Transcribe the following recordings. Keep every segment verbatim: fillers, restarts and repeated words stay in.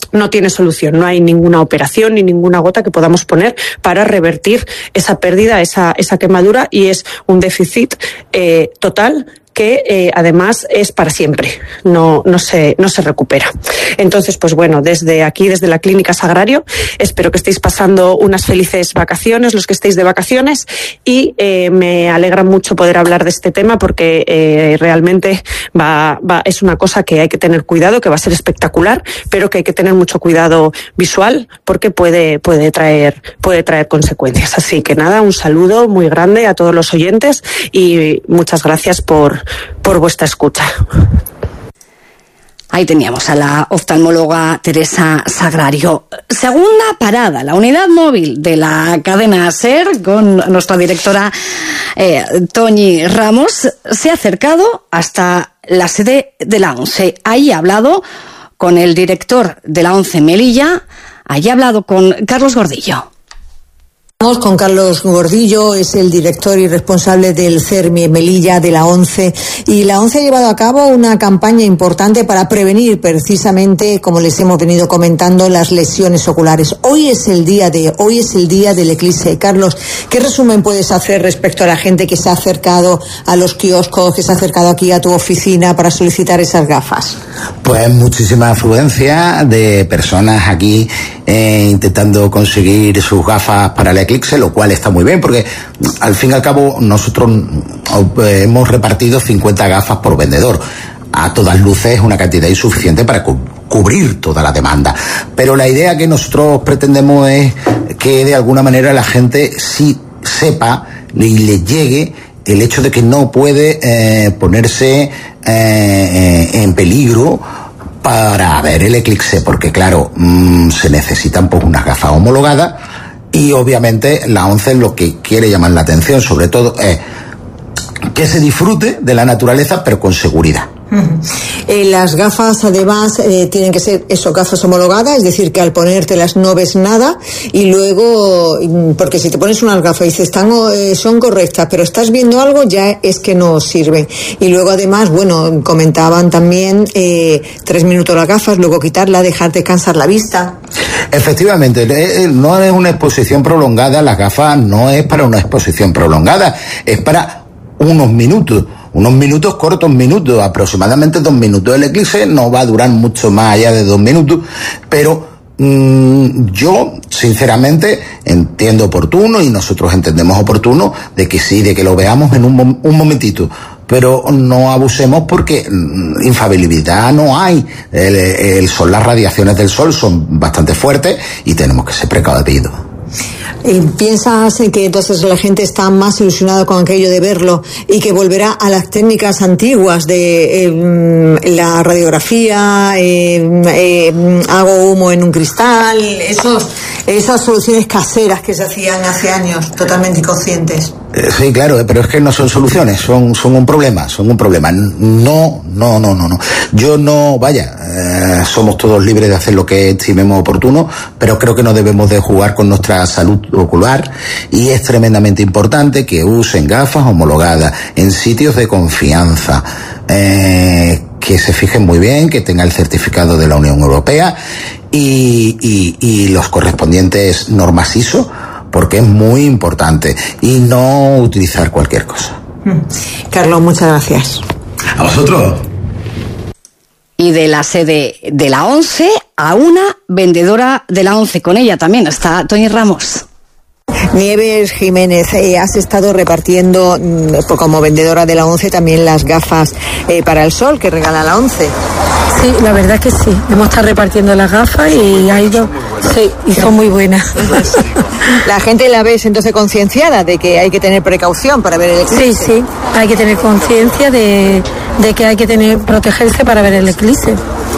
no tiene solución, no hay ninguna operación ni ninguna gota que podamos poner para revertir esa pérdida, esa, esa quemadura, y es un déficit eh, total que eh, además es para siempre, no, no, se, no se recupera. Entonces, pues bueno, desde aquí, desde la Clínica Sagrario, espero que estéis pasando unas felices vacaciones, los que estéis de vacaciones, y eh, me alegra mucho poder hablar de este tema porque eh, realmente va, va, es una cosa que hay que tener cuidado, que va a ser espectacular, pero que hay que tener mucho cuidado visual porque puede, puede, traer, puede traer consecuencias. Así que nada, un saludo muy grande a todos los oyentes y muchas gracias por por vuestra escucha. Ahí teníamos a la oftalmóloga Teresa Sagrario. Segunda parada, la unidad móvil de la cadena SER, con nuestra directora eh, Toñi Ramos, se ha acercado hasta la sede de la ONCE. Ahí ha hablado con el director de la ONCE Melilla, ahí ha hablado con Carlos Gordillo. Estamos con Carlos Gordillo, es el director y responsable del CERMI Melilla de la ONCE, y la ONCE ha llevado a cabo una campaña importante para prevenir precisamente, como les hemos venido comentando, las lesiones oculares. Hoy es el día de, hoy es el día del eclipse. Carlos, ¿qué resumen puedes hacer respecto a la gente que se ha acercado a los kioscos, que se ha acercado aquí a tu oficina para solicitar esas gafas? Pues muchísima afluencia de personas aquí eh, intentando conseguir sus gafas para el eclipse, lo cual está muy bien porque al fin y al cabo nosotros eh, hemos repartido cincuenta gafas por vendedor. A todas luces es una cantidad insuficiente para cu- cubrir toda la demanda. Pero la idea que nosotros pretendemos es que de alguna manera la gente sí sepa y le llegue el hecho de que no puede eh, ponerse eh, en peligro para ver el eclipse, porque claro, mmm, se necesitan pues unas gafas homologadas, y obviamente la ONCE lo que quiere llamar la atención sobre todo es que se disfrute de la naturaleza pero con seguridad. Eh, las gafas además eh, tienen que ser eso, gafas homologadas, es decir, que al ponértelas no ves nada, y luego, porque si te pones unas gafas y dices están, eh, son correctas pero estás viendo algo, ya es que no sirven. Y luego además, bueno, comentaban también eh, tres minutos las gafas, luego quitarla, dejar descansar la vista. Efectivamente, no es una exposición prolongada, las gafas no es para una exposición prolongada, es para unos minutos. Unos minutos, cortos minutos, aproximadamente dos minutos. El eclipse no va a durar mucho más allá de dos minutos, pero mmm, yo, sinceramente, entiendo oportuno, y nosotros entendemos oportuno, de que sí, de que lo veamos en un, un momentito, pero no abusemos porque mmm, infalibilidad no hay. El, el sol, las radiaciones del sol son bastante fuertes y tenemos que ser precavidos. ¿Piensas que entonces la gente está más ilusionada con aquello de verlo y que volverá a las técnicas antiguas de eh, la radiografía, eh, eh, hago humo en un cristal, esos, esas soluciones caseras que se hacían hace años, totalmente inconscientes? Eh, sí, claro, pero es que no son soluciones, son, son un problema, son un problema. No, no, no, no, no. Yo no, vaya, eh, somos todos libres de hacer lo que estimemos oportuno, pero creo que no debemos de jugar con nuestra salud ocular, y es tremendamente importante que usen gafas homologadas en sitios de confianza, eh, que se fijen muy bien, que tenga el certificado de la Unión Europea y, y, y los correspondientes normas I S O, porque es muy importante, y no utilizar cualquier cosa. Carlos, muchas gracias. A vosotros. Y de la sede de la ONCE a una vendedora de la ONCE. Con ella también está Toñi Ramos. Nieves Jiménez, eh, has estado repartiendo mm, como vendedora de la ONCE también las gafas eh, para el sol que regala la ONCE. Sí, la verdad es que sí. Hemos estado repartiendo las gafas y ha ido, sí, y son muy buenas. La gente la ves entonces concienciada de que hay que tener precaución para ver el eclipse. Sí, sí, hay que tener conciencia de, de que hay que tener protegerse para ver el eclipse.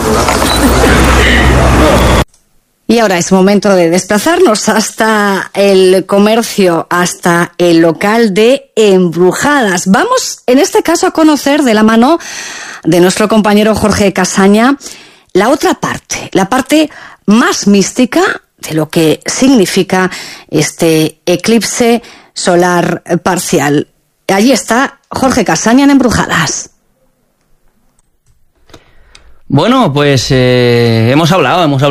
Y ahora es momento de desplazarnos hasta el comercio, hasta el local de Embrujadas. Vamos, en este caso, a conocer de la mano de nuestro compañero Jorge Casaña la otra parte, la parte más mística de lo que significa este eclipse solar parcial. Allí está Jorge Casaña en Embrujadas. Bueno, pues eh, hemos hablado, hemos hablado.